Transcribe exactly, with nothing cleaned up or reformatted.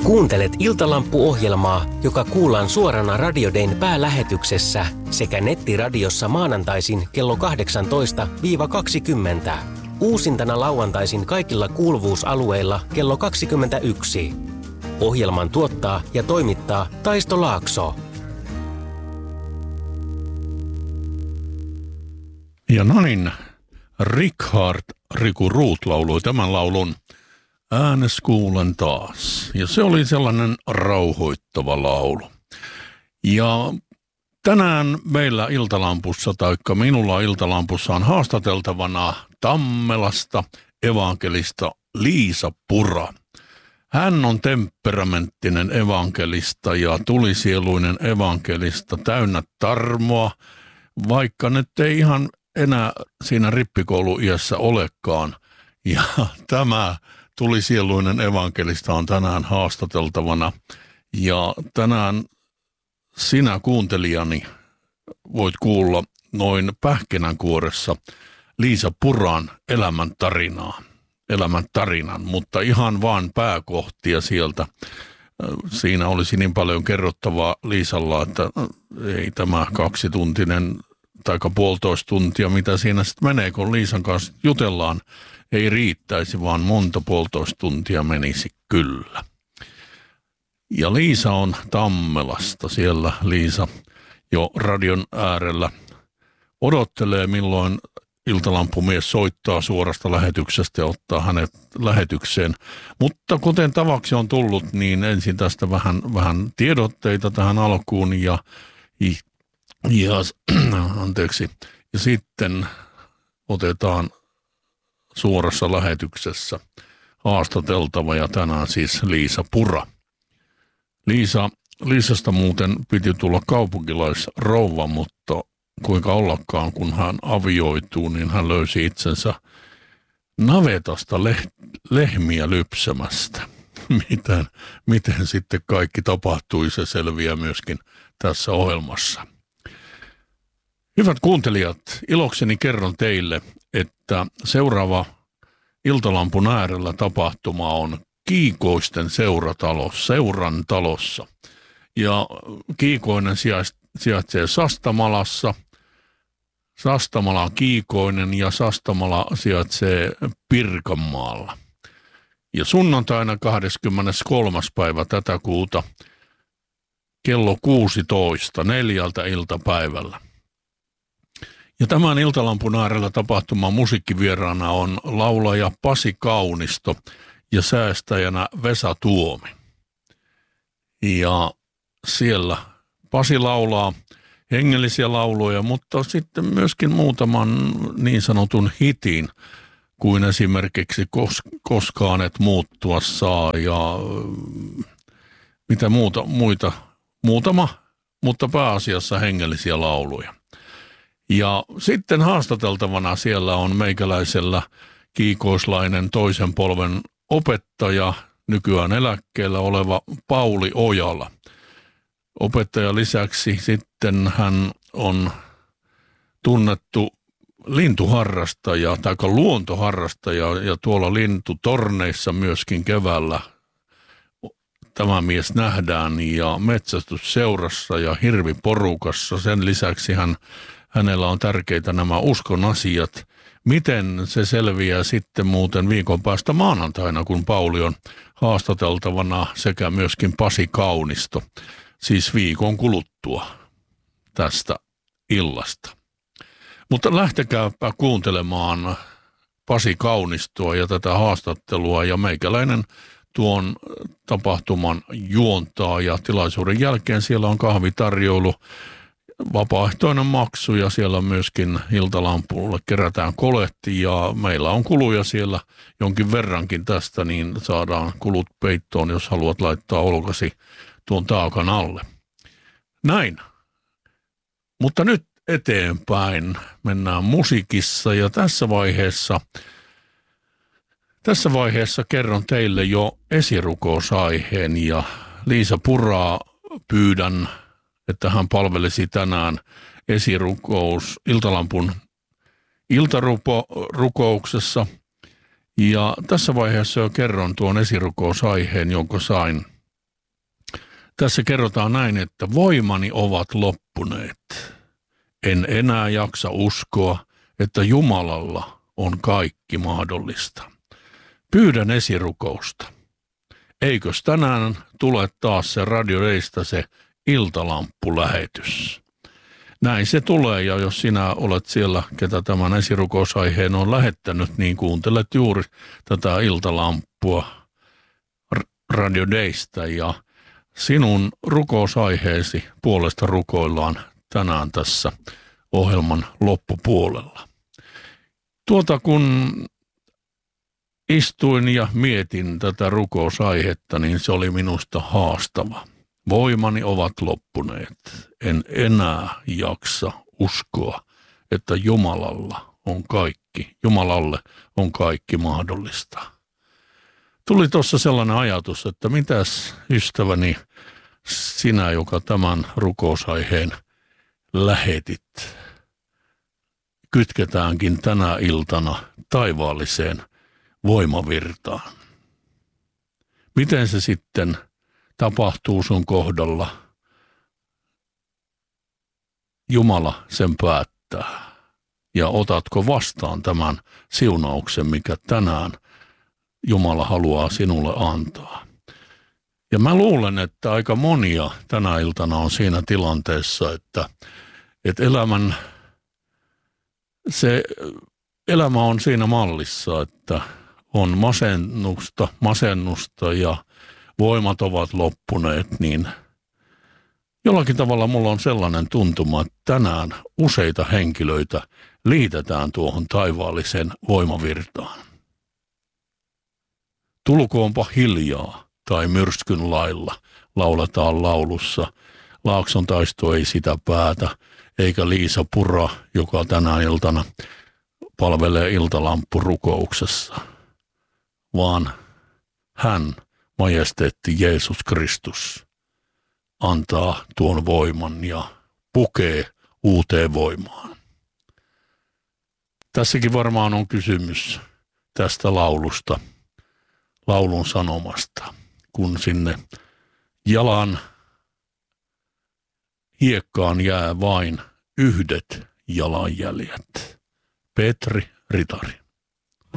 Kuuntelet Iltalampu-ohjelmaa, joka kuullaan suorana Radio Dayn päälähetyksessä sekä nettiradiossa maanantaisin kello kahdeksantoista kaksikymmentä. Uusintana lauantaisin kaikilla kuuluvuusalueilla kello kaksikymmentäyksi. Ohjelman tuottaa ja toimittaa Taisto Laakso. Ja noin, Richard Riku Ruut lauloi tämän laulun Äänes kuulen taas. Ja se oli sellainen rauhoittava laulu. Ja tänään meillä Iltalampussa, taikka minulla Iltalampussa on haastateltavana Tammelasta evankelista Liisa Pura. Hän on temperamenttinen evankelista ja tulisieluinen evankelista, täynnä tarmoa, vaikka nyt ei ihan enää siinä rippikouluiässä olekaan. Ja tämä tulisieluinen evankelista on tänään haastateltavana. Ja tänään sinä kuuntelijani voit kuulla noin pähkinänkuoressa Liisa Puran elämän tarinaa. elämän tarinan, mutta ihan vaan pääkohtia sieltä. Siinä olisi niin paljon kerrottavaa Liisalla, että ei tämä kaksituntinen tai puolitoista tuntia, mitä siinä sitten menee, kun Liisan kanssa jutellaan, ei riittäisi, vaan monta puolitoista tuntia menisi kyllä. Ja Liisa on Tammelasta. Siellä Liisa jo radion äärellä odottelee, milloin Iltalampumies soittaa suorasta lähetyksestä ja ottaa hänet lähetykseen. Mutta kuten tavaksi on tullut, niin ensin tästä vähän, vähän tiedotteita tähän alkuun ja, ja, anteeksi, ja sitten otetaan suorassa lähetyksessä haastateltava ja tänään siis Liisa Pura. Liisa, Liisasta muuten piti tulla kaupunkilaisrouva, mutta kuinka ollakaan, kun hän avioituu, niin hän löysi itsensä navetasta leh- lehmiä lypsämästä. Miten, miten sitten kaikki tapahtui, se selviää myöskin tässä ohjelmassa. Hyvät kuuntelijat, ilokseni kerron teille, että seuraava Iltalampun äärellä tapahtuma on Kiikoisten seuratalossa, seuran talossa. Ja Kiikoinen sijaitsee Sastamalassa. Sastamala on Kiikoinen ja Sastamala sijaitsee Pirkanmaalla. Ja sunnuntaina kahdeskymmeneskolmas päivä tätä kuuta kello kuusitoista neljältä iltapäivällä. Ja tämän Iltalampun äärellä tapahtuman musiikkivieraana on laulaja Pasi Kaunisto ja säästäjänä Vesa Tuomi. Ja siellä Pasi laulaa hengellisiä lauluja, mutta sitten myöskin muutaman niin sanotun hitin, kuin esimerkiksi Kos- Koskaan et muuttua saa ja mitä muuta, muita, muutama, mutta pääasiassa hengellisiä lauluja. Ja sitten haastateltavana siellä on meikäläisellä kiikoislainen toisen polven opettaja, nykyään eläkkeellä oleva Pauli Ojala. Opettajan lisäksi sitten hän on tunnettu lintuharrastaja tai luontoharrastaja ja tuolla lintutorneissa myöskin keväällä tämä mies nähdään ja metsästysseurassa ja hirviporukassa. Sen lisäksi hän, hänellä on tärkeitä nämä uskon asiat. Miten se selviää sitten muuten viikon päästä maanantaina, kun Pauli on haastateltavana sekä myöskin Pasi Kaunisto. Siis viikon kuluttua tästä illasta. Mutta lähtekääpä kuuntelemaan Pasi Kaunistoa ja tätä haastattelua ja meikäläinen tuon tapahtuman juontaa ja tilaisuuden jälkeen siellä on kahvitarjoilu, vapaaehtoinen maksu ja siellä myöskin Iltalampulle kerätään koletti ja meillä on kuluja siellä jonkin verrankin tästä, niin saadaan kulut peittoon, jos haluat laittaa olkasi tuon taakan alle. Näin. Mutta nyt eteenpäin mennään musiikissa ja tässä vaiheessa, tässä vaiheessa kerron teille jo esirukousaiheen ja Liisa Puraa pyydän, että hän palvelisi tänään esirukous Iltalampun iltarukouksessa. Ja tässä vaiheessa jo kerron tuon esirukousaiheen, jonka sain Tässä kerrotaan näin, että voimani ovat loppuneet. En enää jaksa uskoa, että Jumalalla on kaikki mahdollista. Pyydän esirukousta. Eikös tänään tule taas se Radio Daysta se iltalamppulähetys? Näin se tulee, ja jos sinä olet siellä, ketä tämän esirukousaiheen on lähettänyt, niin kuuntelet juuri tätä iltalamppua Radio Daysta, ja sinun rukousaiheesi puolesta rukoillaan tänään tässä ohjelman loppupuolella. Tuota kun istuin ja mietin tätä rukousaihetta, niin se oli minusta haastava. Voimani ovat loppuneet. En enää jaksa uskoa, että Jumalalla on kaikki, Jumalalle on kaikki mahdollista. Tuli tuossa sellainen ajatus, että mitäs ystäväni sinä, joka tämän rukousaiheen lähetit, kytketäänkin tänä iltana taivaalliseen voimavirtaan. Miten se sitten tapahtuu sun kohdalla? Jumala sen päättää. Ja otatko vastaan tämän siunauksen, mikä tänään Jumala haluaa sinulle antaa? Ja mä luulen, että aika monia tänä iltana on siinä tilanteessa, että, että elämän, se elämä on siinä mallissa, että on masennusta, masennusta ja voimat ovat loppuneet, niin jollakin tavalla mulla on sellainen tuntuma, että tänään useita henkilöitä liitetään tuohon taivaalliseen voimavirtaan. Tulkoonpa hiljaa tai myrskyn lailla, lauletaan laulussa. Laakson taisto ei sitä päätä, eikä Liisa Pura, joka tänä iltana palvelee iltalamppurukouksessa, vaan hän, majesteetti Jeesus Kristus, antaa tuon voiman ja pukee uuteen voimaan. Tässäkin varmaan on kysymys tästä laulusta, laulun sanomasta, kun sinne jalan hiekkaan jää vain yhdet jalanjäljet. Petri Ritari.